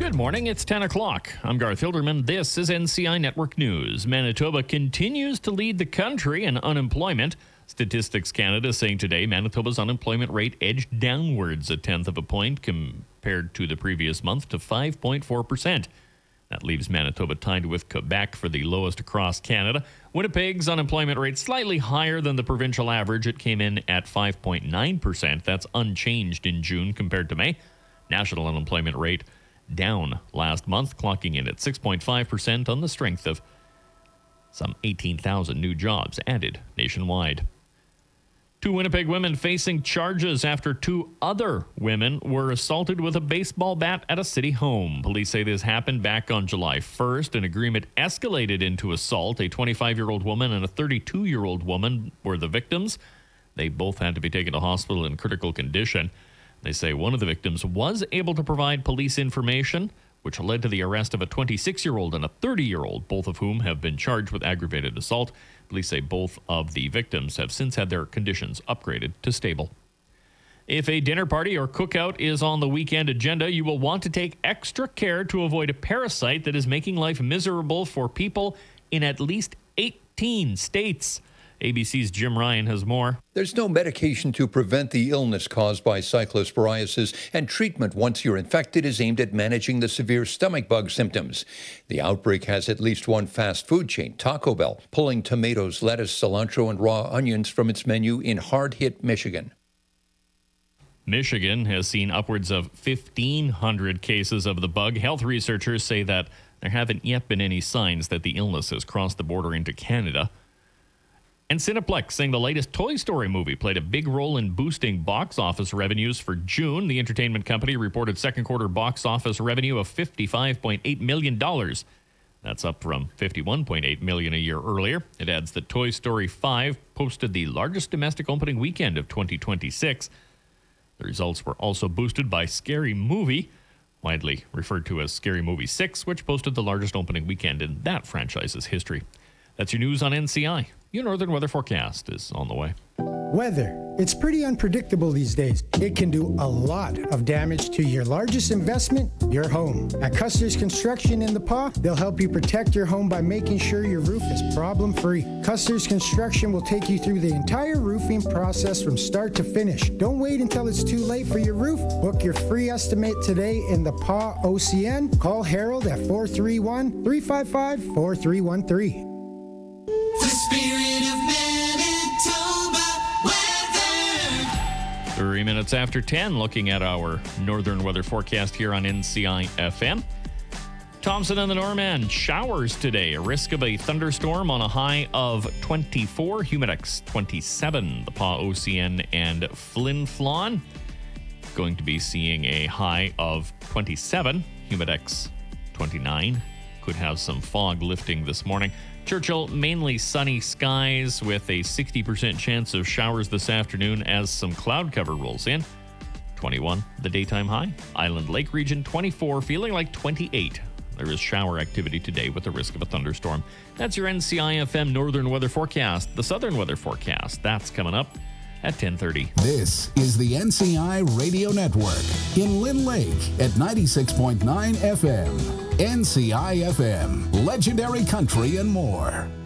Good morning, it's 10 o'clock. I'm Garth Hilderman. This is NCI Network News. Manitoba continues to lead the country in unemployment. Statistics Canada saying today Manitoba's unemployment rate edged downwards a tenth of a point compared to the previous month to 5.4%. That leaves Manitoba tied with Quebec for the lowest across Canada. Winnipeg's unemployment rate slightly higher than the provincial average. It came in at 5.9%. That's unchanged in June compared to May. National unemployment rate down last month, clocking in at 6.5% on the strength of some 18,000 new jobs added nationwide. 2 Winnipeg women facing charges after 2 other women were assaulted with a baseball bat at a city home. Police say this happened back on July 1st. An agreement escalated into assault. A 25-year-old woman and a 32-year-old woman were the victims. They both had to be taken to hospital in critical condition. They say one of the victims was able to provide police information, which led to the arrest of a 26-year-old and a 30-year-old, both of whom have been charged with aggravated assault. Police say both of the victims have since had their conditions upgraded to stable. If a dinner party or cookout is on the weekend agenda, you will want to take extra care to avoid a parasite that is making life miserable for people in at least 18 states. ABC's Jim Ryan has more. There's no medication to prevent the illness caused by cyclosporiasis, and treatment once you're infected is aimed at managing the severe stomach bug symptoms. The outbreak has at least one fast food chain, Taco Bell, pulling tomatoes, lettuce, cilantro, and raw onions from its menu in hard-hit Michigan. Michigan has seen upwards of 1,500 cases of the bug. Health researchers say that there haven't yet been any signs that the illness has crossed the border into Canada. And Cineplex saying the latest Toy Story movie played a big role in boosting box office revenues for June. The entertainment company reported second quarter box office revenue of $55.8 million. That's up from $51.8 million a year earlier. It adds that Toy Story 5 posted the largest domestic opening weekend of 2026. The results were also boosted by Scary Movie, widely referred to as Scary Movie 6, which posted the largest opening weekend in that franchise's history. That's your news on NCI. Your Northern Weather Forecast is on the way. Weather. It's pretty unpredictable these days. It can do a lot of damage to your largest investment, your home. At Custer's Construction in the Pas, they'll help you protect your home by making sure your roof is problem-free. Custer's Construction will take you through the entire roofing process from start to finish. Don't wait until it's too late for your roof. Book your free estimate today in the Pas OCN. Call Harold at 431-355-4313. The spirit of Manitoba weather. 3 minutes after 10, looking at our northern weather forecast here on NCI FM. Thompson and the Norman, showers today. A risk of a thunderstorm on a high of 24. Humidex 27. The Pas OCN and Flin Flon going to be seeing a high of 27. Humidex 29. Could have some fog lifting this morning. Churchill, mainly sunny skies with a 60% chance of showers this afternoon as some cloud cover rolls in. 21, the daytime high. Island Lake region, 24, feeling like 28. There is shower activity today with the risk of a thunderstorm. That's your NCI FM Northern Weather Forecast. The Southern Weather Forecast, that's coming up at 10:30. This is the NCI Radio Network in Lynn Lake at 96.9 FM. NCI FM, legendary country and more.